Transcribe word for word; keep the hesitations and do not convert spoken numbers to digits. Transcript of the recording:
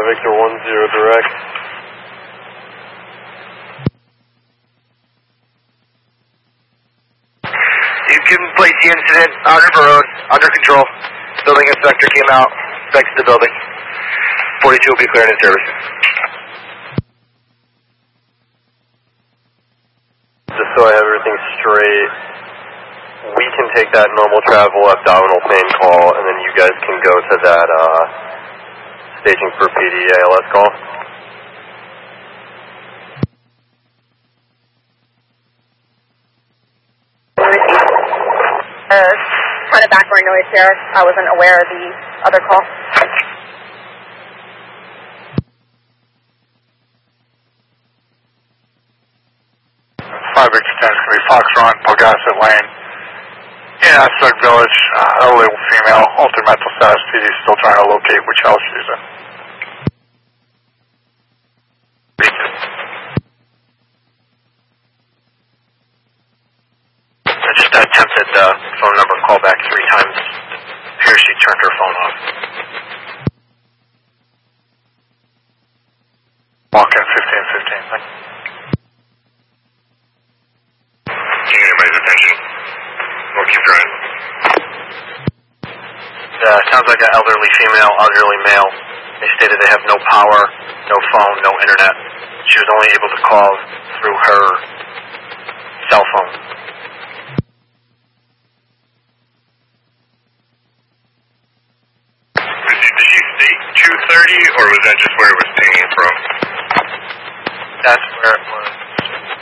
Victor one zero direct. You can place the incident on River Road, under control. Building inspector came out, inspected the building. forty-two will be cleared in service. Just so I have everything straight, we can take that normal travel abdominal pain call, and then you guys can go to that uh, staging for P D A L S call. Uh, kind of background noise here. I wasn't aware of the other call. five Victor ten is going to be Fox Run, Pulgasset Lane. In Aztec Village, uh, elderly female, altered mental status, P D still trying to locate which house she's in. I just attempted the phone number callback three times. Here she turned her phone off. Walk in fifteen fifteen. Can you get everybody's attention? We'll keep driving. Uh, sounds like an elderly female, elderly male. They stated they have no power, no phone, no internet. She was only able to call through her cell phone.